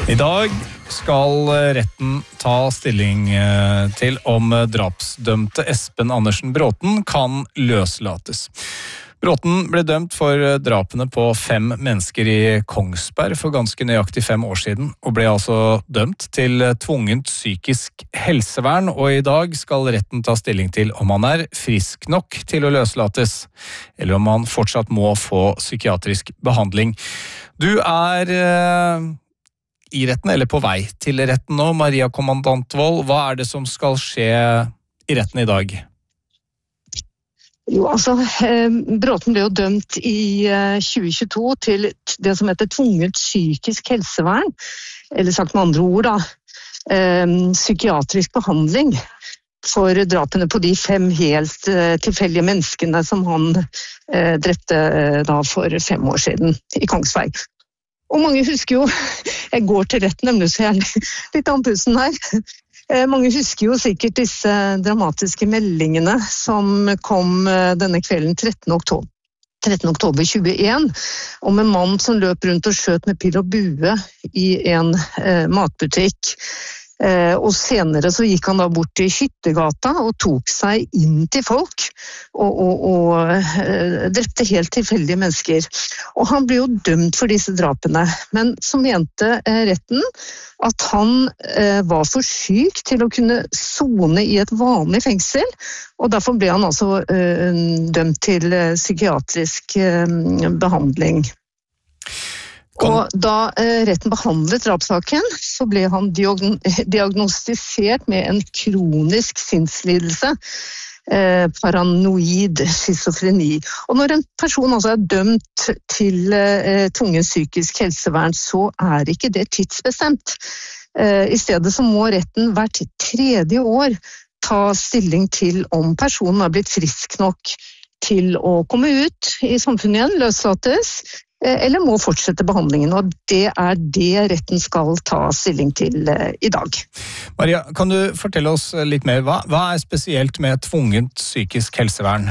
I dag skal retten ta stilling til om drapsdømte Espen Andersen Bråten kan løslates. Bråten ble dømt for drapene på 5 mennesker i Kongsberg for ganske nøyaktig 5 år siden, og ble altså dømt til tvungent psykisk helsevern, og i dag skal retten ta stilling til om han er frisk nok til å løslates, eller om han fortsatt må få psykiatrisk behandling. Du er i retten, eller på vei til retten nå, Maria Kommandantvold. Hva er det som skal skje i retten i dag? Jo, altså, Bråten ble jo dømt i 2022 til det som heter tvungent psykisk helsevern, eller sagt med andre ord da, psykiatrisk behandling for drapene på de 5 helt tilfeldige menneskene som han drepte da for 5 år siden i Kongsberg. Og mange husker jo, jeg går til retten nemlig, så jeg er litt andpusten her. Mange husker jo sikkert disse dramatiske meldingene som kom denne kvelden 13. oktober 2021, om en mann som løp rundt og skjøt med pil og bue i en matbutikk. Og senere så gikk han da bort til Hyttegata og tok seg inn til folk og drepte helt tilfeldige mennesker. Og han ble jo dømt for disse drapene, men så mente retten at han var for syk til å kunne sone i et vanlig fengsel, og derfor ble han altså dømt til psykiatrisk behandling. Og da retten behandlet drapssaken, så ble han diagnostisert med en kronisk sinnslidelse, paranoid schizofreni. Og når en person altså er dømt til tvungent psykisk helsevern, så er ikke det tidsbestemt. I stedet så må retten hvert 3. år ta stilling til om personen har blitt frisk nok til å komme ut i samfunnet igjen, løslates, eller må fortsette behandlingen, og det er det retten skal ta stilling til i dag. Maria, kan du fortelle oss litt mer? Hva er spesielt med tvungent psykisk helsevern?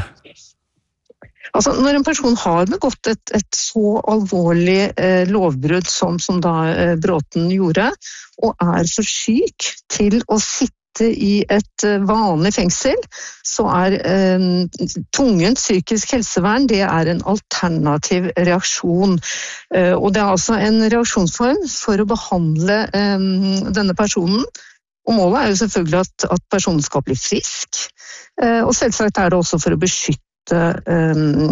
Altså, når en person har begått et så alvorlig lovbrudd som da Bråten gjorde, og er for syk til å sitte i et vanlig fengsel, så er tvungent psykisk helsevern det er en alternativ reaksjon. Og det er altså en reaksjonsform for å behandle denne personen. Og målet er jo selvfølgelig at personen skal bli frisk. Og selvsagt er det også for å beskytte